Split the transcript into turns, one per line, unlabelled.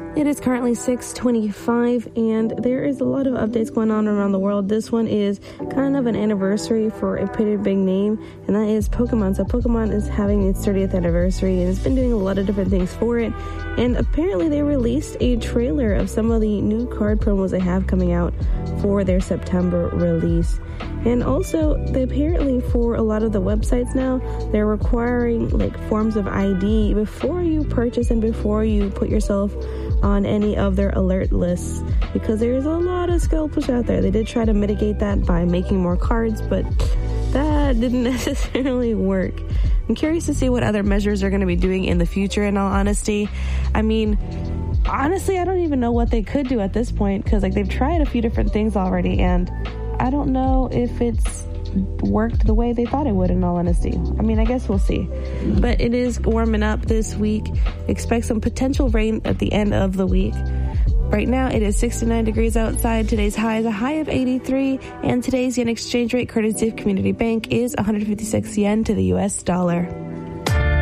It is currently 6:25, and there is a lot of updates going on around the world. This one is kind of an anniversary for a pretty big name, and that is Pokemon. So Pokemon is having its 30th anniversary, and it's been doing a lot of different things for it. And apparently they released a trailer of some of the new card promos they have coming out for their September release. And also, apparently for a lot of the websites now, they're requiring like forms of ID before you purchase and before you put yourself on any of their alert lists, because there's a lot of scalpers out there. They did try to mitigate that by making more cards, but that didn't necessarily work. I'm curious to see what other measures they're going to be doing in the future, in all honesty. I mean, honestly, I don't even know what they could do at this point, because like they've tried a few different things already, and I don't know if it's worked the way they thought it would, in all honesty. I mean, I guess we'll see. But it is warming up this week. Expect some potential rain at the end of the week. Right now, it is 69 degrees outside. Today's high is a high of 83, and today's yen exchange rate, courtesy of Community Bank, is 156 yen to the U.S. dollar.